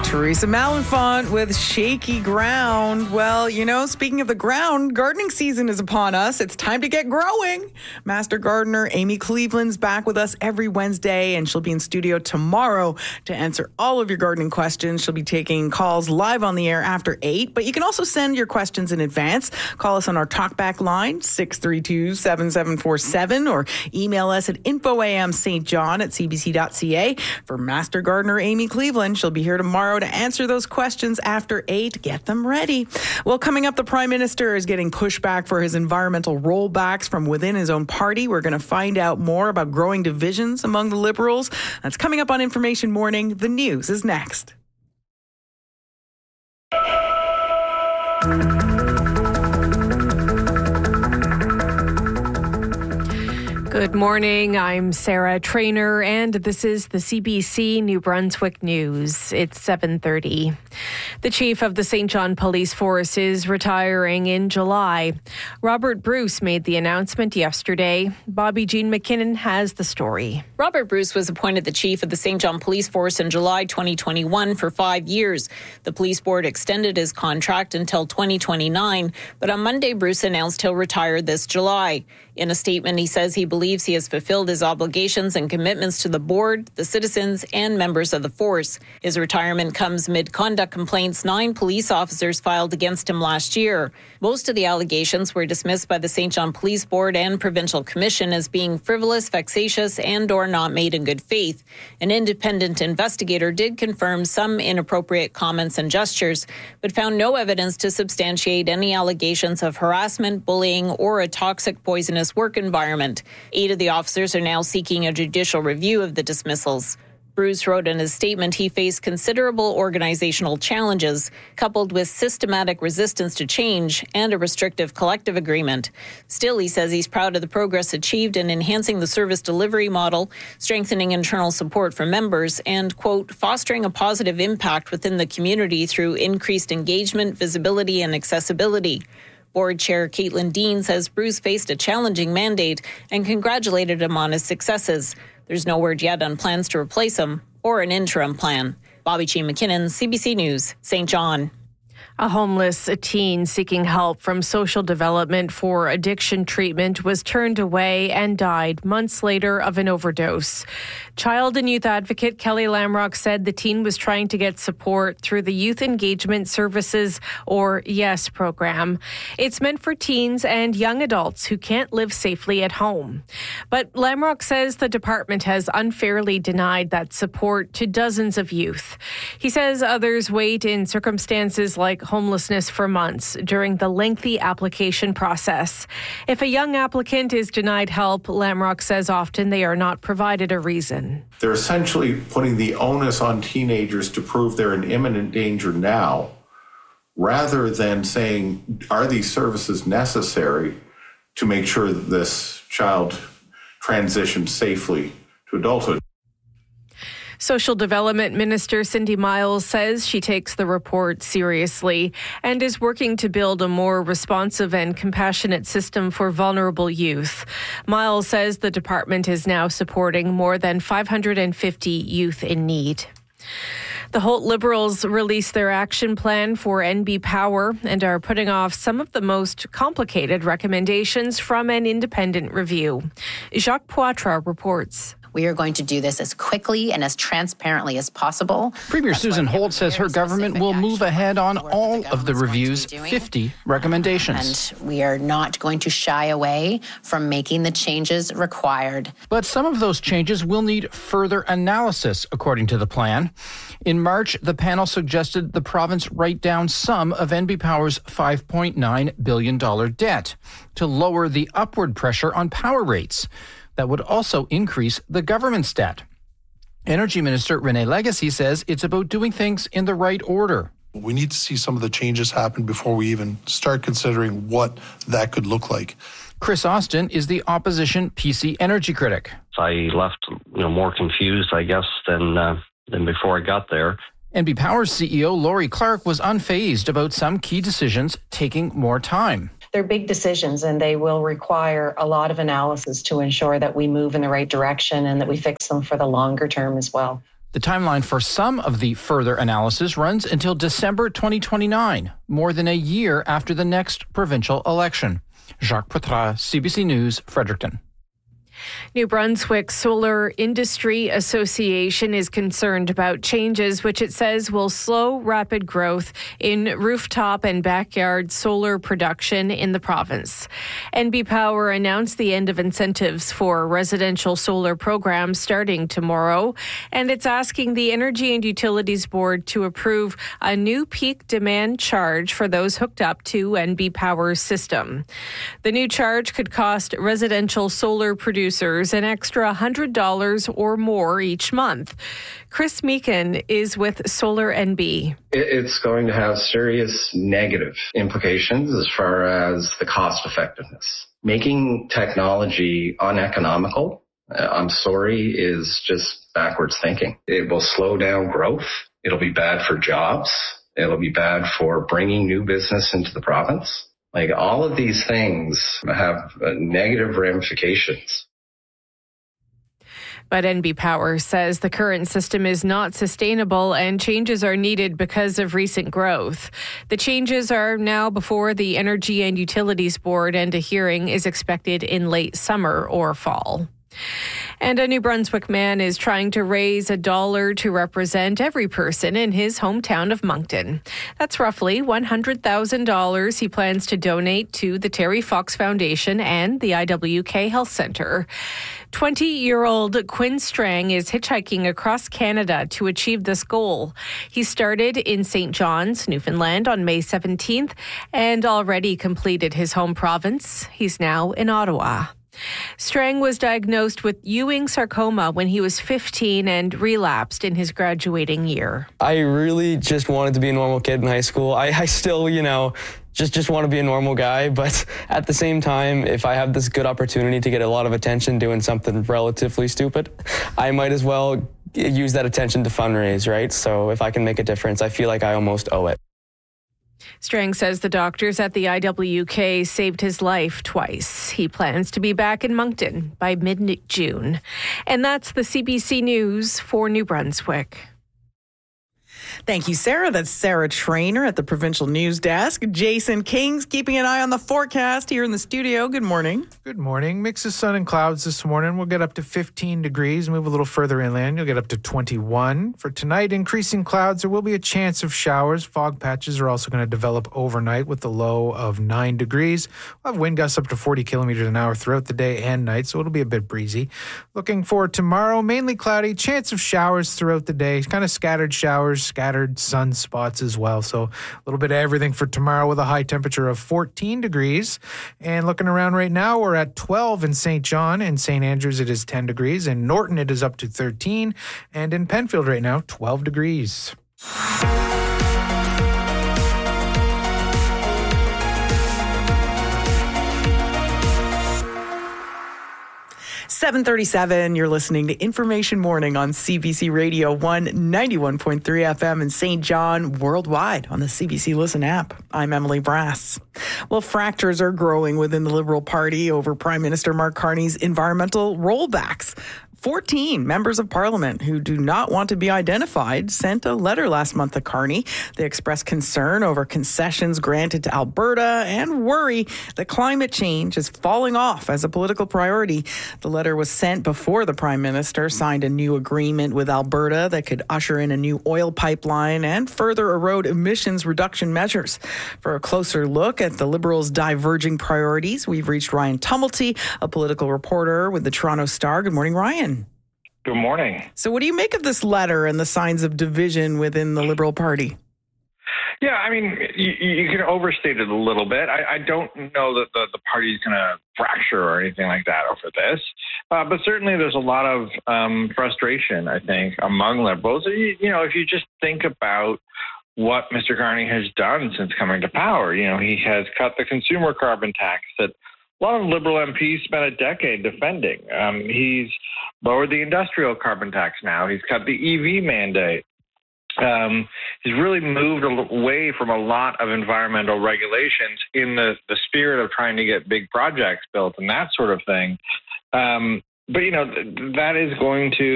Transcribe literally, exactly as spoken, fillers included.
Teresa Malenfant with Shaky Ground. Well, you know, speaking of the ground, gardening season is upon us. It's time to get growing. Master gardener Amy Cleveland's back with us every Wednesday, and she'll be in studio tomorrow to answer all of your gardening questions. She'll be taking calls live on the air after eight, but you can also send your questions in advance. Call us on our talkback line, six three two, seven seven four seven, or email us at info a m st john at c b c dot c a. For Master gardener Amy Cleveland, she'll be here tomorrow to answer those questions after eight. Get them ready. Well, coming up, the Prime Minister is getting pushback for his environmental rollbacks from within his own party. We're going to find out more about growing divisions among the Liberals. That's coming up on Information Morning. The news is next. Good morning. I'm Sarah Trainer, and this is the C B C New Brunswick News. It's seven thirty. The chief of the Saint John Police Force is retiring in July. Robert Bruce made the announcement yesterday. Bobby Jean McKinnon has the story. Robert Bruce was appointed the chief of the Saint John Police Force in July twenty twenty-one for five years. The police board extended his contract until twenty twenty-nine, but on Monday, Bruce announced he'll retire this July. In a statement, he says he believes he has fulfilled his obligations and commitments to the board, the citizens, and members of the force. His retirement comes amid conduct complaints nine police officers filed against him last year. Most of the allegations were dismissed by the Saint John Police Board and Provincial Commission as being frivolous, vexatious, and or not made in good faith. An independent investigator did confirm some inappropriate comments and gestures, but found no evidence to substantiate any allegations of harassment, bullying, or a toxic, poisonous work environment. Eight of the officers are now seeking a judicial review of the dismissals. Bruce wrote in his statement he faced considerable organizational challenges, coupled with systematic resistance to change and a restrictive collective agreement. Still, he says he's proud of the progress achieved in enhancing the service delivery model, strengthening internal support for members, and, quote, fostering a positive impact within the community through increased engagement, visibility, and accessibility. Board Chair Caitlin Dean says Bruce faced a challenging mandate and congratulated him on his successes. There's no word yet on plans to replace him or an interim plan. Bobby Jean McKinnon, C B C News, Saint John. A homeless teen seeking help from social development for addiction treatment was turned away and died months later of an overdose. Child and youth advocate Kelly Lamrock said the teen was trying to get support through the Youth Engagement Services, or YES program. It's meant for teens and young adults who can't live safely at home. But Lamrock says the department has unfairly denied that support to dozens of youth. He says others wait in circumstances like homelessness for months during the lengthy application process. If a young applicant is denied help, Lamrock says often they are not provided a reason. They're essentially putting the onus on teenagers to prove they're in imminent danger now, rather than saying, are these services necessary to make sure that this child transitions safely to adulthood? Social Development Minister Cindy Miles says she takes the report seriously and is working to build a more responsive and compassionate system for vulnerable youth. Miles says the department is now supporting more than five hundred fifty youth in need. The Holt Liberals released their action plan for N B Power and are putting off some of the most complicated recommendations from an independent review. Jacques Poitras reports. We are going to do this as quickly and as transparently as possible. Premier That's Susan Holt says her government will move ahead on all of the review's fifty recommendations. And we are not going to shy away from making the changes required. But some of those changes will need further analysis, according to the plan. In March, the panel suggested the province write down some of N B Power's five point nine billion dollars debt to lower the upward pressure on power rates. That would also increase the government's debt. Energy Minister René Legacy says it's about doing things in the right order. We need to see some of the changes happen before we even start considering what that could look like. Chris Austin is the opposition P C energy critic. I left, you know, more confused, I guess, than uh, than before I got there. N B Power's C E O Laurie Clark was unfazed about some key decisions taking more time. They're big decisions and they will require a lot of analysis to ensure that we move in the right direction and that we fix them for the longer term as well. The timeline for some of the further analysis runs until December twenty twenty-nine, more than a year after the next provincial election. Jacques Poitras, C B C News, Fredericton. New Brunswick Solar Industry Association is concerned about changes which it says will slow rapid growth in rooftop and backyard solar production in the province. N B Power announced the end of incentives for residential solar programs starting tomorrow, and it's asking the Energy and Utilities Board to approve a new peak demand charge for those hooked up to N B Power's system. The new charge could cost residential solar producers an extra one hundred dollars or more each month. Chris Meekin is with Solar N B. It's going to have serious negative implications as far as the cost effectiveness. Making technology uneconomical, uh, I'm sorry, is just backwards thinking. It will slow down growth. It'll be bad for jobs. It'll be bad for bringing new business into the province. Like, all of these things have uh, negative ramifications. But N B Power says the current system is not sustainable and changes are needed because of recent growth. The changes are now before the Energy and Utilities Board, and a hearing is expected in late summer or fall. And a New Brunswick man is trying to raise a dollar to represent every person in his hometown of Moncton. That's roughly one hundred thousand dollars he plans to donate to the Terry Fox Foundation and the I W K Health Centre. twenty-year-old Quinn Strang is hitchhiking across Canada to achieve this goal. He started in Saint John's, Newfoundland on May seventeenth and already completed his home province. He's now in Ottawa. Strang was diagnosed with Ewing sarcoma when he was fifteen and relapsed in his graduating year. I really just wanted to be a normal kid in high school. I, I still, you know, just, just want to be a normal guy. But at the same time, if I have this good opportunity to get a lot of attention doing something relatively stupid, I might as well use that attention to fundraise, right? So if I can make a difference, I feel like I almost owe it. Strang says the doctors at the I W K saved his life twice. He plans to be back in Moncton by mid-June. And that's the C B C News for New Brunswick. Thank you, Sarah. That's Sarah Trainer at the Provincial News Desk. Jason King's keeping an eye on the forecast here in the studio. Good morning. Good morning. Mix of sun and clouds this morning. We'll get up to fifteen degrees. Move a little further inland. You'll get up to twenty-one. For tonight, increasing clouds. There will be a chance of showers. Fog patches are also going to develop overnight with a low of nine degrees. We'll have wind gusts up to forty kilometers an hour throughout the day and night, so it'll be a bit breezy. Looking for tomorrow, mainly cloudy. Chance of showers throughout the day. Kind of scattered showers, scattered sun spots as well. So a little bit of everything for tomorrow with a high temperature of fourteen degrees. And looking around right now, we're at twelve in Saint John. In Saint Andrews, it is ten degrees. In Norton, it is up to thirteen. And in Penfield right now, twelve degrees. seven thirty-seven, you're listening to Information Morning on C B C Radio one ninety-one point three F M in Saint John, worldwide on the C B C Listen app. I'm Emily Brass. Well, fractures are growing within the Liberal Party over Prime Minister Mark Carney's environmental rollbacks. fourteen members of Parliament who do not want to be identified sent a letter last month to Carney. They expressed concern over concessions granted to Alberta and worry that climate change is falling off as a political priority. The letter was sent before the Prime Minister signed a new agreement with Alberta that could usher in a new oil pipeline and further erode emissions reduction measures. For a closer look at the Liberals' diverging priorities, we've reached Ryan Tumulty, a political reporter with the Toronto Star. Good morning, Ryan. Good morning. So what do you make of this letter and the signs of division within the Liberal Party? Yeah, I mean, you, you can overstate it a little bit. I, I don't know that the, the party is going to fracture or anything like that over this. Uh, but certainly there's a lot of um, frustration, I think, among Liberals. You, you know, if you just think about what Mister Carney has done since coming to power, you know, he has cut the consumer carbon tax that a lot of Liberal M Ps spent a decade defending. Um, he's lowered the industrial carbon tax now. He's cut the E V mandate. Um, he's really moved away from a lot of environmental regulations in the, the spirit of trying to get big projects built and that sort of thing. Um, but, you know, th- that is going to